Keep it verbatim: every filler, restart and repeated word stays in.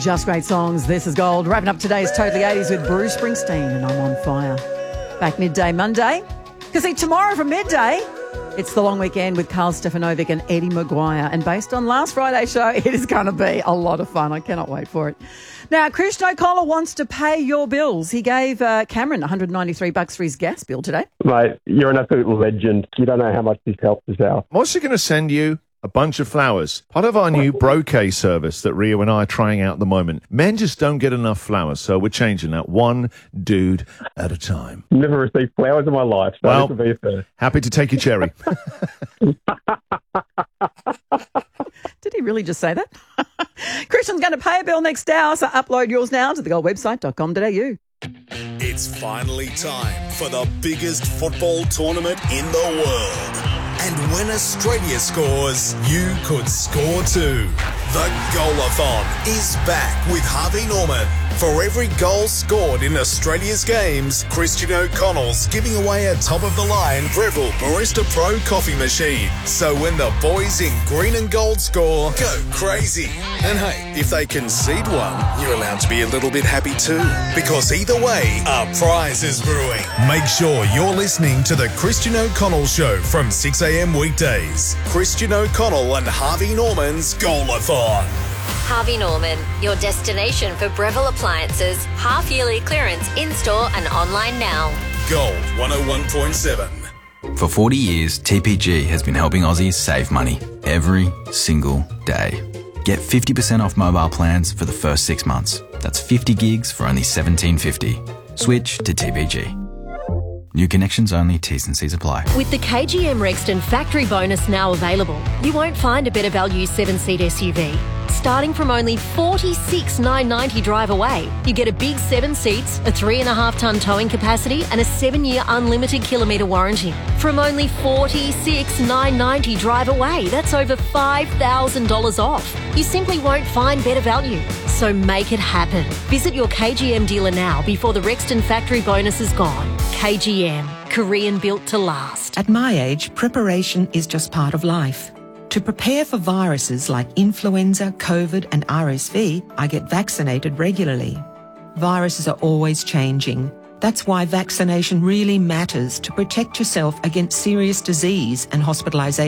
Just great songs. This is Gold. Wrapping up today's Totally eighties with Bruce Springsteen and I'm on Fire. Back midday Monday. Because see, tomorrow from midday, it's the long weekend with Carl Stefanovic and Eddie Maguire. And based on last Friday's show, it is going to be a lot of fun. I cannot wait for it. Now, Christian O'Connell wants to pay your bills. He gave uh, Cameron one hundred ninety-three bucks for his gas bill today. Mate, you're an absolute legend. You don't know how much this helps us out. I'm also going to send you a bunch of flowers. Part of our new bouquet service that Rio and I are trying out at the moment. Men just don't get enough flowers, so we're changing that one dude at a time. Never received flowers in my life, so well, this will be a first. Happy to take your cherry. Did he really just say that? Christian's going to pay a bill next hour, so upload yours now to the gold website dot com dot a u. It's finally time for the biggest football tournament in the world. And when Australia scores, you could score too. The Goalathon is back with Harvey Norman. For every goal scored in Australia's games, Christian O'Connell's giving away a top-of-the-line Breville Barista Pro coffee machine. So when the boys in green and gold score, go crazy. And hey, if they concede one, you're allowed to be a little bit happy too. Because either way, a prize is brewing. Make sure you're listening to the Christian O'Connell Show from six a.m. weekdays. Christian O'Connell and Harvey Norman's Goalathon. Harvey Norman, your destination for Breville appliances, half-yearly clearance in-store and online now. Gold one oh one point seven. For forty years, T P G has been helping Aussies save money every single day. Get fifty percent off mobile plans for the first six months. That's fifty gigs for only seventeen fifty. Switch to T P G. New connections only, T's and C's apply. With the K G M Rexton factory bonus now available, you won't find a better value seven-seat S U V. Starting from only forty-six thousand nine hundred ninety drive away, you get a big seven seats, a three and a half tonne towing capacity and a seven-year unlimited kilometre warranty. From only forty-six thousand nine hundred ninety drive away, that's over five thousand dollars off. You simply won't find better value. So make it happen. Visit your K G M dealer now before the Rexton factory bonus is gone. K G M, Korean built to last. At my age, preparation is just part of life. To prepare for viruses like influenza, COVID and R S V, I get vaccinated regularly. Viruses are always changing. That's why vaccination really matters to protect yourself against serious disease and hospitalisation.